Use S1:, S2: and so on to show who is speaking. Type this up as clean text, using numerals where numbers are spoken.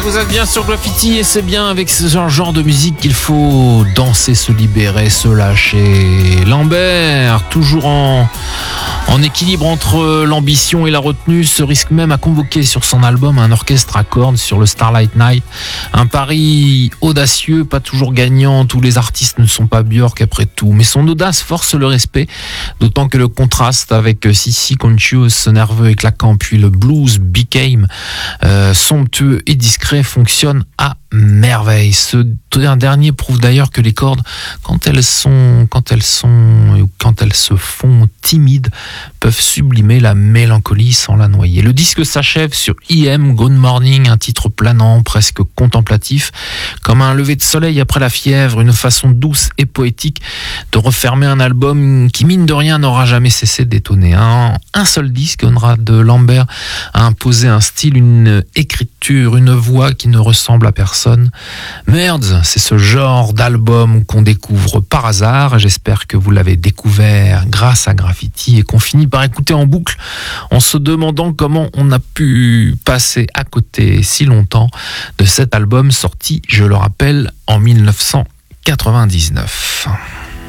S1: Vous êtes bien sur Graffiti et c'est bien avec ce genre de musique qu'il faut danser, se libérer, se lâcher. Lambert, toujours en équilibre entre l'ambition et la retenue, se risque même à convoquer sur son album un orchestre à cordes sur le Starlight Night. Un pari audacieux, pas toujours gagnant, tous les artistes ne sont pas Björk après tout, mais son audace force le respect, d'autant que le contraste avec Sissi Conscious, nerveux et claquant, puis le blues Became, somptueux et discret, fonctionne à merveille. Ce dernier prouve d'ailleurs que les cordes, quand elles se font timides, peuvent sublimer la mélancolie sans la noyer. Le disque s'achève sur I.M. Good Morning, un titre planant, presque contemplatif, comme un lever de soleil après la fièvre, une façon douce et poétique de refermer un album qui, mine de rien, n'aura jamais cessé d'étonner. Un seul disque, Konrad Lambert a imposé un style, une écriture, une voix qui ne ressemble à personne. Merds, c'est ce genre d'album qu'on découvre par hasard. J'espère que vous l'avez découvert grâce à Graffiti et qu'on finit par écouter en boucle en se demandant comment on a pu passer à côté si longtemps de cet album sorti, je le rappelle, en 1999.